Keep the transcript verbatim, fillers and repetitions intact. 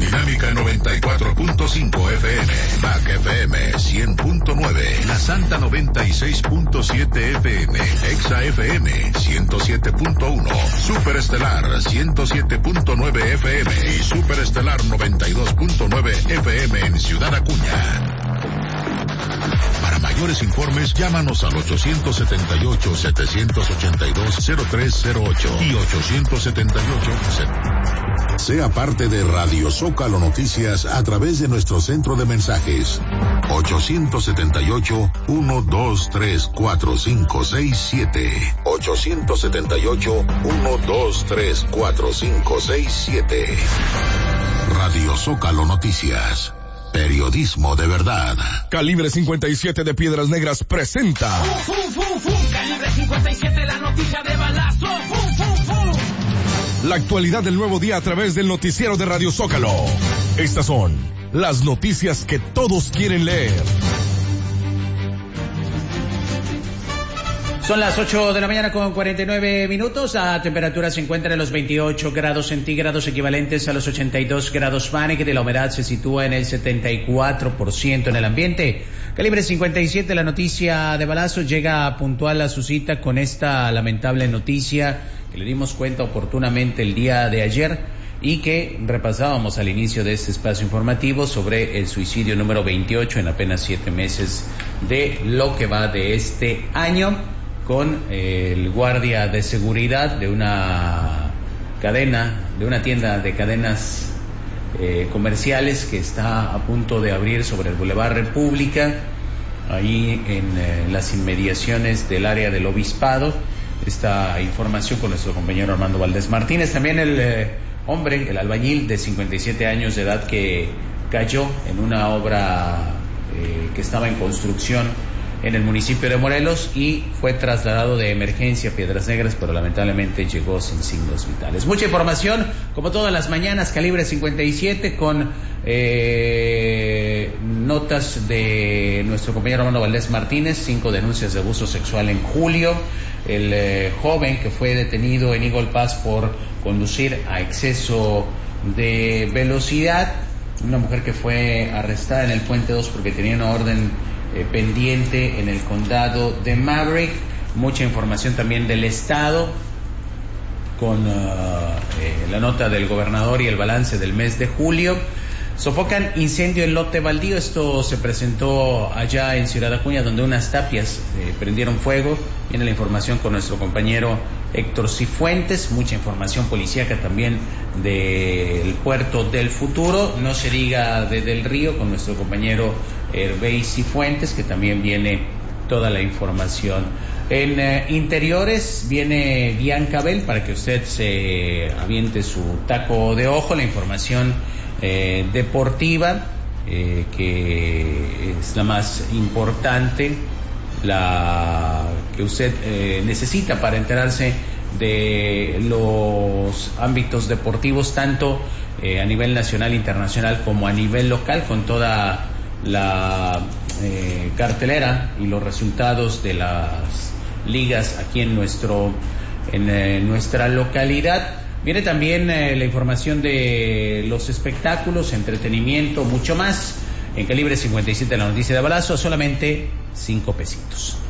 Dinámica noventa y cuatro punto cinco F M, M A C F M cien punto nueve, La Santa noventa y seis punto siete F M, Exa F M ciento siete punto uno, Superestelar ciento siete punto nueve F M y Superestelar noventa y dos punto nueve F M en Ciudad Acuña. Para mayores informes, llámanos al ochocientos setenta y ocho, setecientos ochenta y dos, cero tres cero ocho y ochocientos setenta y ocho. Sea parte de Radio Zócalo Noticias a través de nuestro centro de mensajes. ochocientos setenta y ocho, uno dos tres cuatro cinco seis siete. ochocientos setenta y ocho, uno dos tres cuatro cinco seis siete. Radio Zócalo Noticias. Periodismo de verdad. Calibre cincuenta y siete de Piedras Negras presenta. Fum, fum, fum, fum. Calibre cincuenta y siete, la noticia de balazo. Fum, fum, fum. La actualidad del nuevo día a través del noticiero de Radio Zócalo. Estas son las noticias que todos quieren leer. Son las ocho de la mañana con cuarenta y nueve minutos. La temperatura se encuentra en los veintiocho grados centígrados, equivalentes a los ochenta y dos grados Fahrenheit, y la humedad se sitúa en el setenta y cuatro por ciento en el ambiente. Calibre cincuenta y siete, la noticia de balazo, llega puntual a su cita con esta lamentable noticia que le dimos cuenta oportunamente el día de ayer y que repasábamos al inicio de este espacio informativo sobre el suicidio número veintiocho en apenas siete meses de lo que va de este año, con eh, el guardia de seguridad de una cadena, de una tienda de cadenas eh, comerciales que está a punto de abrir sobre el Boulevard República, ahí en eh, las inmediaciones del área del Obispado. Esta información con nuestro compañero Armando Valdés Martínez. También el eh, hombre, el albañil de cincuenta y siete años de edad que cayó en una obra eh, que estaba en construcción en el municipio de Morelos y fue trasladado de emergencia a Piedras Negras, pero lamentablemente llegó sin signos vitales. Mucha información, como todas las mañanas, Calibre cincuenta y siete, con eh, notas de nuestro compañero Armando Valdés Martínez. Cinco denuncias de abuso sexual en julio. El eh, joven que fue detenido en Eagle Pass por conducir a exceso de velocidad. Una mujer que fue arrestada en el Puente dos porque tenía una orden Eh, pendiente en el condado de Maverick. Mucha información también del estado con uh, eh, la nota del gobernador y el balance del mes de julio. Sofocan incendio en lote baldío. Esto se presentó allá en Ciudad Acuña, donde unas tapias eh, prendieron fuego. Viene la información con nuestro compañero Héctor Cifuentes. Mucha información policíaca también del puerto del futuro. No se diga de Del Río, con nuestro compañero Hervey Cifuentes, que también viene toda la información. En eh, interiores viene Bianca Bell para que usted se aviente su taco de ojo. La información eh, deportiva, eh, que es la más importante, la que usted eh, necesita para enterarse de los ámbitos deportivos, tanto eh, a nivel nacional, internacional, como a nivel local, con toda la eh, cartelera y los resultados de las ligas aquí en nuestro en eh, nuestra localidad. Viene también eh, la información de los espectáculos, entretenimiento, mucho más en Calibre cincuenta y siete, la noticia de balazo, solamente cinco pesitos.